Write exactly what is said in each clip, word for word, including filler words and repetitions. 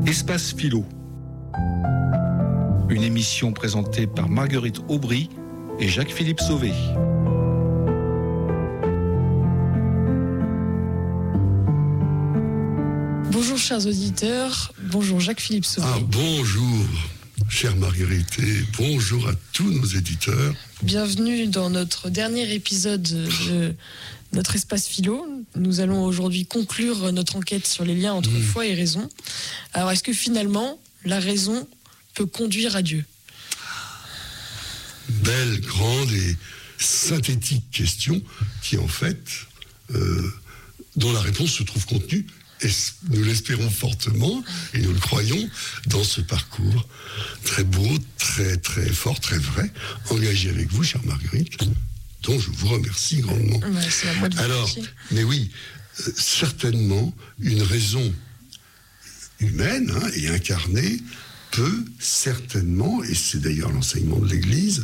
Espace Philo. Une émission présentée par Marguerite Aubry et Jacques-Philippe Sauvé. Bonjour chers auditeurs, bonjour Jacques-Philippe Sauvé. Ah, bonjour chère Marguerite et bonjour à tous nos éditeurs. Bienvenue dans notre dernier épisode de notre Espace Philo. Nous allons aujourd'hui conclure notre enquête sur les liens entre mmh. foi et raison. Alors est-ce que finalement la raison peut conduire à Dieu ? Belle, grande et synthétique question qui en fait, euh, dont la réponse se trouve contenue, et nous l'espérons fortement, et nous le croyons, dans ce parcours très beau, très très fort, très vrai, engagé avec vous, chère Marguerite, dont je vous remercie grandement. Ouais, c'est à moi de vous Alors, remercier. mais oui, euh, certainement, une raison humaine hein, et incarnée peut certainement, et c'est d'ailleurs l'enseignement de l'Église,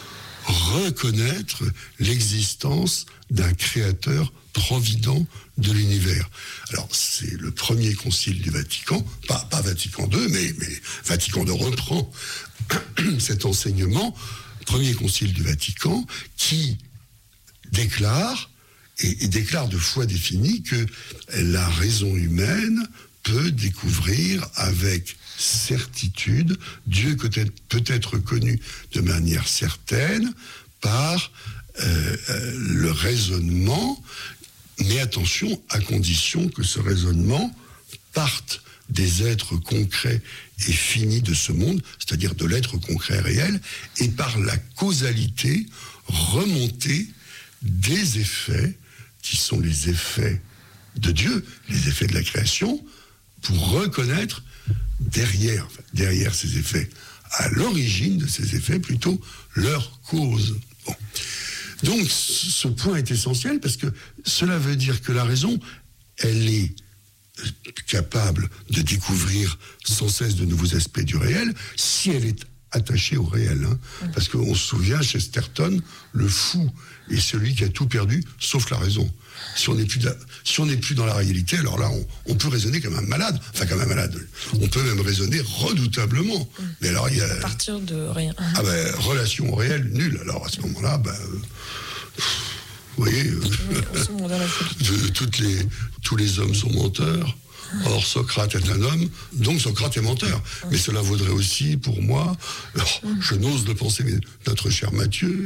reconnaître l'existence d'un créateur provident de l'univers. Alors, c'est le premier concile du Vatican, pas, pas Vatican deux, mais, mais Vatican deux reprend cet enseignement, premier concile du Vatican, qui déclare, et, et déclare de foi définie, que la raison humaine peut découvrir avec certitude Dieu peut être connu de manière certaine par euh, euh, le raisonnement, mais attention, à condition que ce raisonnement parte des êtres concrets et finis de ce monde, c'est-à-dire de l'être concret réel, et par la causalité remontée des effets qui sont les effets de Dieu, les effets de la création, pour reconnaître derrière, derrière ces effets, à l'origine de ces effets, plutôt leur cause. Bon. Donc, ce point est essentiel parce que cela veut dire que la raison, elle est capable de découvrir sans cesse de nouveaux aspects du réel si elle est attachée au réel. Hein. Parce qu'on se souvient, Chesterton, le fou est celui qui a tout perdu, sauf la raison. Si on n'est plus, si on n'est plus dans la réalité, alors là, on, on peut raisonner comme un malade. Enfin, comme un malade. On peut même raisonner redoutablement. Mais alors, il y a... À partir de rien. Ah ben, relation au réel, nulle. Alors, à ce moment-là, ben... Euh, vous voyez, euh, de, toutes les, tous les hommes sont menteurs. Or, Socrate est un homme, donc Socrate est menteur. Mais cela vaudrait aussi pour moi, alors, je n'ose le penser, mais notre cher Matthieu...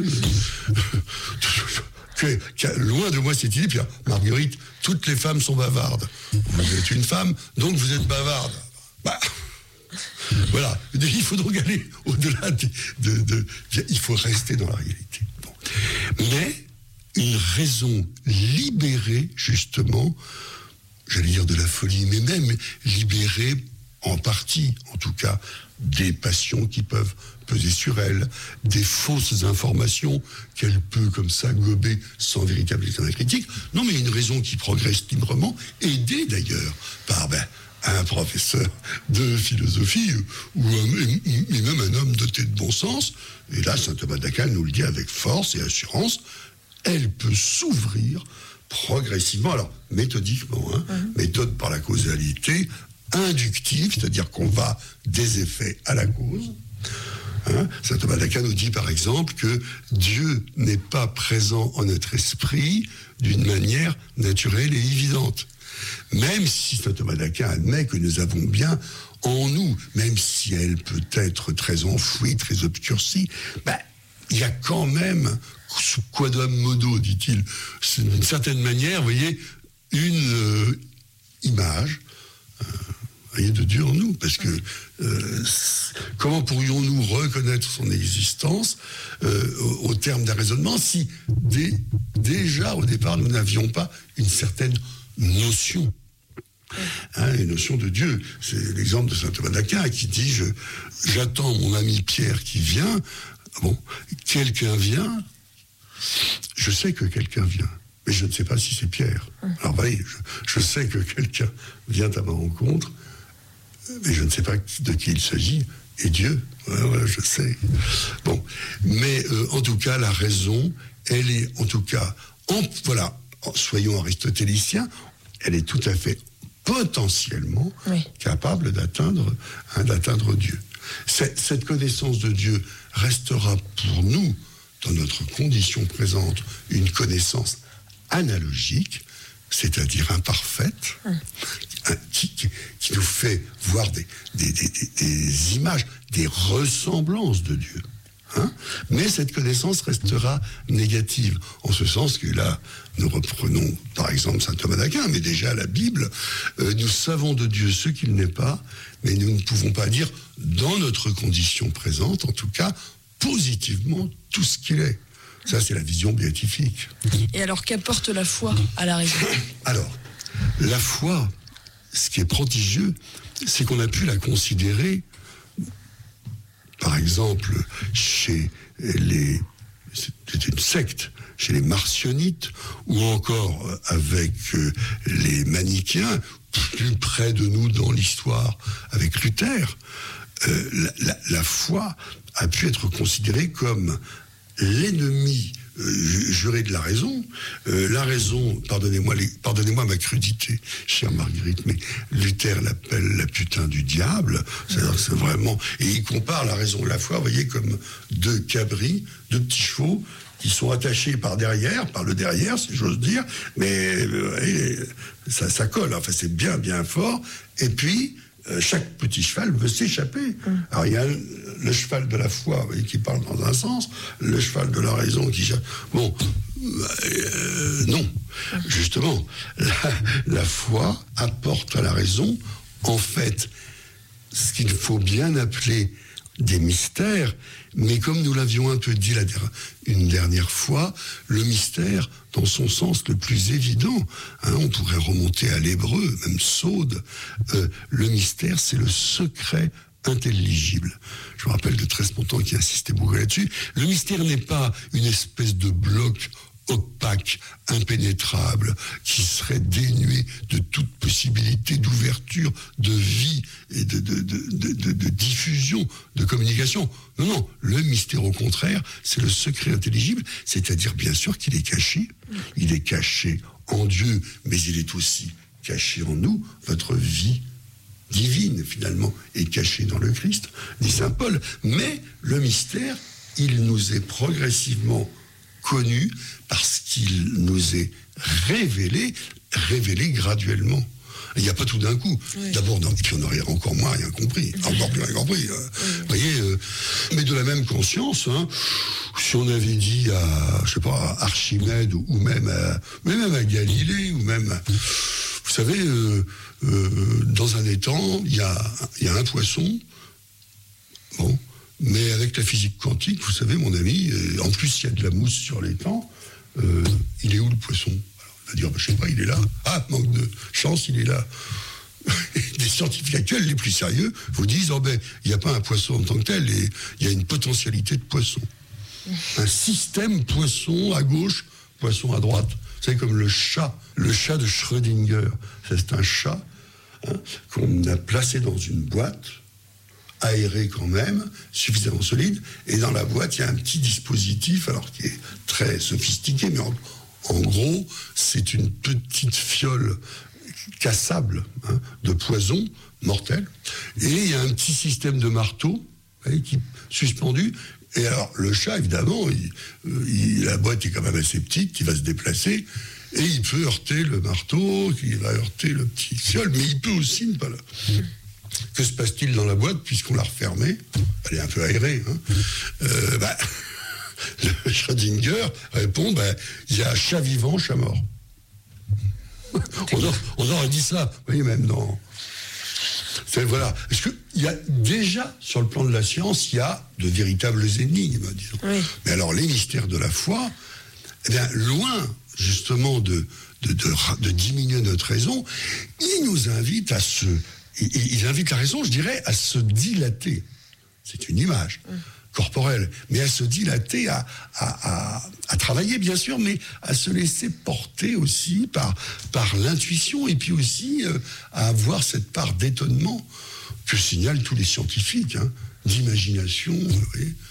Que, que, loin de moi cette idée, puis Marguerite, toutes les femmes sont bavardes. Vous êtes une femme, donc vous êtes bavarde. Bah, voilà. Il faut donc aller au-delà de, de, de... Il faut rester dans la réalité. Bon. Mais une raison libérée, justement, j'allais dire de la folie, mais même libérée en partie, en tout cas, des passions qui peuvent peser sur elle, des fausses informations qu'elle peut comme ça gober sans véritable examen critique. Non, mais une raison qui progresse librement, aidée d'ailleurs par ben, un professeur de philosophie ou un, et même un homme doté de bon sens. Et là, saint Thomas d'Aquin nous le dit avec force et assurance, elle peut s'ouvrir progressivement, alors méthodiquement, hein, mmh. méthode par la causalité, inductive, c'est-à-dire qu'on va des effets à la cause. Hein, saint Thomas d'Aquin nous dit par exemple que Dieu n'est pas présent en notre esprit d'une manière naturelle et évidente. Même si saint Thomas d'Aquin admet que nous avons bien en nous, même si elle peut être très enfouie, très obscurcie, ben, il y a quand même, sous quodam modo, dit-il, d'une certaine manière, vous voyez, une euh, image euh, de Dieu en nous, parce que euh, comment pourrions-nous reconnaître son existence euh, au, au terme d'un raisonnement si dès, déjà au départ nous n'avions pas une certaine notion, hein, une notion de Dieu. C'est l'exemple de saint Thomas d'Aquin qui dit je, j'attends mon ami Pierre qui vient. Bon, quelqu'un vient, je sais que quelqu'un vient, mais je ne sais pas si c'est Pierre. Alors vous voyez, je, je sais que quelqu'un vient à ma rencontre, mais je ne sais pas de qui il s'agit. Et Dieu, ouais, ouais, je sais. Bon, mais euh, en tout cas, la raison, elle est, en tout cas, en, voilà, soyons aristotéliciens, elle est tout à fait potentiellement oui. capable d'atteindre, hein, d'atteindre Dieu. Cette, cette connaissance de Dieu restera pour nous, dans notre condition présente, une connaissance analogique, c'est-à-dire imparfaite, hum. qui, qui, qui nous fait voir des, des, des, des images, des ressemblances de Dieu. Hein? Mais cette connaissance restera négative, en ce sens que là, nous reprenons par exemple saint Thomas d'Aquin, mais déjà la Bible, euh, nous savons de Dieu ce qu'il n'est pas, mais nous ne pouvons pas dire, dans notre condition présente, en tout cas, positivement, tout ce qu'il est. Ça, c'est la vision béatifique. Et alors, qu'apporte la foi à la raison ? Alors, la foi, ce qui est prodigieux, c'est qu'on a pu la considérer, par exemple, chez les... C'est une secte, chez les marcionites, ou encore avec les manichéens, plus près de nous dans l'histoire, avec Luther. Euh, la, la, la foi a pu être considérée comme l'ennemi euh, juré de la raison. Euh, la raison, pardonnez-moi, les, pardonnez-moi ma crudité, chère Marguerite, mais Luther l'appelle la putain du diable. C'est-à-dire que c'est vraiment... Et il compare la raison et la foi, vous voyez, comme deux cabris, deux petits chevaux, qui sont attachés par derrière, par le derrière, si j'ose dire, mais euh, ça, ça colle, enfin c'est bien, bien fort. Et puis, euh, chaque petit cheval veut s'échapper. Mmh. Alors il y a le, le cheval de la foi, vous voyez, qui parle dans un sens, le cheval de la raison qui... Bon, euh, non. Mmh. Justement, la, la foi apporte à la raison, en fait, ce qu'il faut bien appeler des mystères, mais comme nous l'avions un peu dit la der- une dernière fois, le mystère, dans son sens le plus évident, hein, on pourrait remonter à l'hébreu, même Sode, euh, le mystère, c'est le secret intelligible. Je me rappelle de Trespontant qui insistait beaucoup là-dessus. Le mystère n'est pas une espèce de bloc opaque, impénétrable, qui serait dénué de toute possibilité d'ouverture, de vie et de, de, de, de, de, de diffusion, de communication. Non, non, le mystère au contraire, c'est le secret intelligible, c'est-à-dire bien sûr qu'il est caché. Il est caché en Dieu, mais il est aussi caché en nous. Votre vie divine, finalement, est cachée dans le Christ, dit saint Paul. Mais le mystère, il nous est progressivement connu parce qu'il nous est révélé, révélé graduellement. Il n'y a pas tout d'un coup. Oui. D'abord, non, et puis on n'aurait encore moins rien compris. Encore plus rien compris. Vous oui. voyez, euh, mais de la même conscience, hein, si on avait dit à, je sais pas, à Archimède ou, ou même, à, même à Galilée, ou même, à, vous savez, euh, euh, dans un étang, il y a, y a un poisson. Bon. Mais avec la physique quantique, vous savez, mon ami, euh, en plus, il y a de la mousse sur l'étang, euh, il est où le poisson ? Alors, on va dire, bah, je sais pas, il est là. Ah, manque de chance, il est là. Des scientifiques actuels, les plus sérieux, vous disent, oh ben, il n'y a pas un poisson en tant que tel, et il y a une potentialité de poisson. Un système poisson à gauche, poisson à droite. Vous savez, comme le chat, le chat de Schrödinger. C'est un chat hein, qu'on a placé dans une boîte, aéré quand même, suffisamment solide, et dans la boîte, il y a un petit dispositif, alors qui est très sophistiqué, mais en, en gros, c'est une petite fiole cassable hein, de poison mortel, et il y a un petit système de marteau voyez, qui suspendu, et alors le chat, évidemment, il, il, la boîte est quand même assez petite, qui va se déplacer, et il peut heurter le marteau, il va heurter le petit fiole, mais il peut aussi ne pas le... Que se passe-t-il dans la boîte puisqu'on l'a refermée ? Elle est un peu aérée. Hein euh, bah, le Schrödinger répond, bah, il y a chat vivant, chat mort. on, aurait, on aurait dit ça, vous voyez, même dans... C'est, voilà. Parce qu'il y a déjà, sur le plan de la science, il y a de véritables énigmes, disons. Oui. Mais alors, les mystères de la foi, eh bien, loin, justement, de, de, de, de diminuer notre raison, ils nous invitent à se... Il invite la raison, je dirais, à se dilater. C'est une image mmh. corporelle, mais à se dilater, à, à, à, à travailler, bien sûr, mais à se laisser porter aussi par, par l'intuition, et puis aussi euh, à avoir cette part d'étonnement que signalent tous les scientifiques, hein, d'imagination, vous voyez,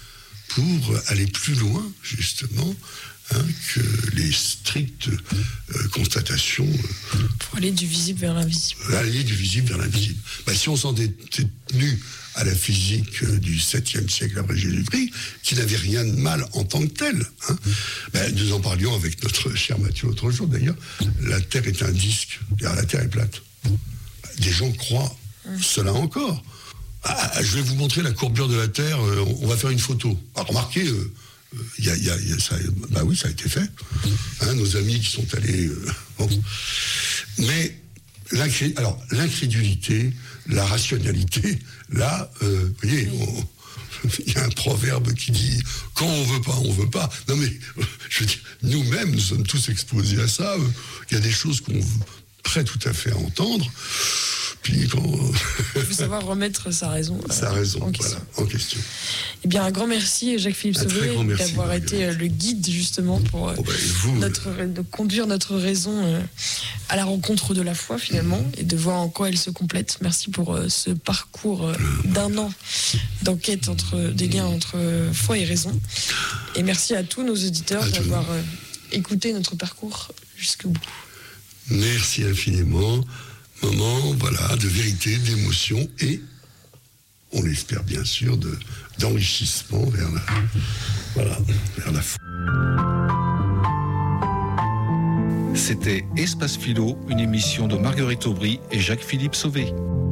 pour aller plus loin, justement, hein, que les strictes euh, constatations. Euh, pour aller du visible vers l'invisible. Aller du visible vers l'invisible. Bah, si on s'en était tenu à la physique euh, du septième siècle après Jésus-Christ, qui n'avait rien de mal en tant que tel. Hein, bah, nous en parlions avec notre cher Mathieu l'autre jour, d'ailleurs. La Terre est un disque, la Terre est plate. Bah, des gens croient mmh. cela encore. Ah, je vais vous montrer la courbure de la Terre, euh, on va faire une photo. Ah, remarquez, euh, y a, y a, y a, ça, bah oui, ça a été fait. Hein, nos amis qui sont allés... Euh, bon. Mais l'incré, alors, l'incrédulité, la rationalité, là, euh, vous voyez, il y a un proverbe qui dit « quand on veut pas, on veut pas ». Non mais, je veux dire, nous-mêmes, nous sommes tous exposés à ça. Il y a des choses qu'on est prêt tout à fait à entendre. Puis quand... Il faut savoir remettre sa raison, euh, sa raison en question. Voilà, en question. Eh bien, un grand merci, Jacques-Philippe Sauvé, d'avoir été le guide, justement, pour oh ben, vous, notre, de conduire notre raison euh, à la rencontre de la foi, finalement, mmh. et de voir en quoi elle se complète. Merci pour euh, ce parcours euh, d'un an d'enquête entre des liens entre euh, foi et raison. Et merci à tous nos auditeurs à d'avoir euh, écouté notre parcours jusqu'au bout. Merci infiniment. Moment, voilà, de vérité, d'émotion et, on l'espère bien sûr, de, d'enrichissement vers la, voilà, vers la foi. C'était Espace Philo, une émission de Marguerite Aubry et Jacques-Philippe Sauvé.